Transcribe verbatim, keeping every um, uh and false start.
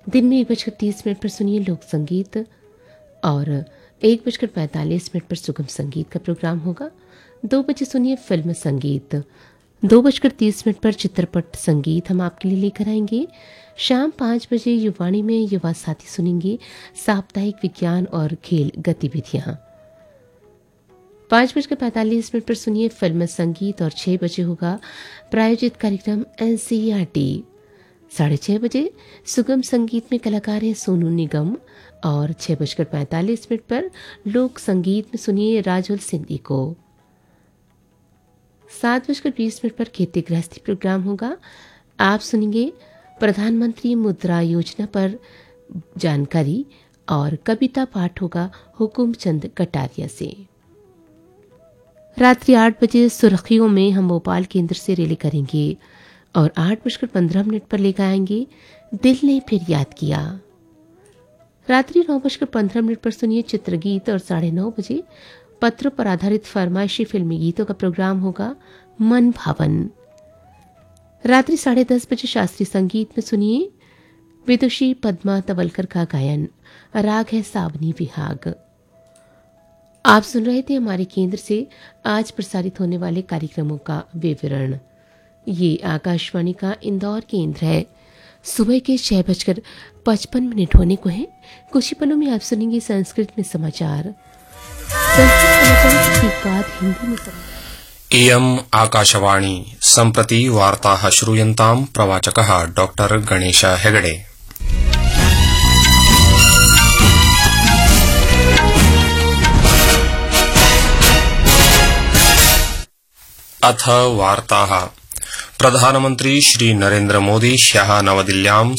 दिन में एक बजकर तीस मिनट पर सुनिए लोक संगीत और एक बजकर पैंतालीस मिनट पर सुगम संगीत का प्रोग्राम होगा। दो बजे सुनिए फिल्म संगीत। दो बजकर तीस मिनट पर चित्रपट संगीत हम आपके लिए लेकर आएंगे। शाम पाँच बजे युवाणी में युवा साथी सुनेंगे साप्ताहिक विज्ञान और खेल गतिविधियां। पाँच बजकर पैंतालीस मिनट पर सुनिए फिल्म संगीत और छह बजे होगा प्रायोजित कार्यक्रम एनसीईआरटी। साढ़े छह बजे सुगम संगीत में कलाकार हैं सोनू निगम और छह बजकर पैंतालीस मिनट पर लोक संगीत में सुनिए राजुल सिंधी को। सात बजकर बीस मिनट पर खेती गृहस्थी प्रोग्राम होगा। आप सुनेंगे प्रधानमंत्री मुद्रा योजना पर जानकारी और कविता पाठ होगा हुकुमचंद कटारिया से। रात्रि आठ बजे सुर्खियों में हम भोपाल केंद्र से रिले करेंगे और आठ बजकर पंद्रह मिनट पर लेकर आएंगे दिल ने फिर याद किया। रात्रि नौ बजकर पंद्रह मिनट पर सुनिए चित्रगीत और साढ़े नौ बजे पत्रों पर आधारित फरमाइशी फिल्मी गीतों का प्रोग्राम होगा मन भावन। रात्रि साढ़े दस बजे शास्त्रीय संगीत में सुनिए विदुषी पद्मा तवलकर का गायन, राग है सावनी विहाग। आप सुन रहे थे हमारे केंद्र से आज प्रसारित होने वाले कार्यक्रमों का विवरण। ये आकाशवाणी का इंदौर केंद्र है। सुबह के छह बजकर पचपन मिनट होने को है। कुछ ही पलों में आप सुनेंगे संस्कृत में समाचार। संस्कृत समाचार के बाद हिंदी में समाचार। इयम् आकाशवाणी सम्प्रति वार्ताः श्रूयन्ताम् प्रवाचकः डॉक्टर गणेश हेगडे। अथ वार्ताः। प्रधानमन्त्री श्री नरेन्द्र मोदी ह्यः नवदिल्ल्यां